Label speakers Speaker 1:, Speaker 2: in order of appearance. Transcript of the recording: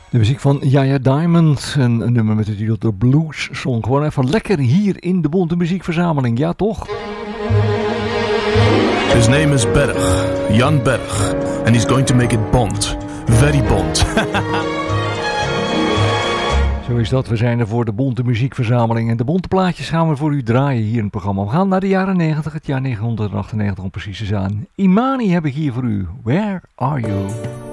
Speaker 1: De muziek van Jaja Diamond, een nummer met de titel The Blues Song. Gewoon even lekker hier in de Bonte Muziekverzameling, ja toch?
Speaker 2: His name is Berg, Jan Berg, and he's going to make it Bond. Very Bond.
Speaker 1: Zo is dat, we zijn er voor de Bonte Muziekverzameling. En de bonte plaatjes gaan we voor u draaien hier in het programma. We gaan naar de jaren 90, het jaar 1998 om precies te zijn. Imani heb ik hier voor u. Where are you?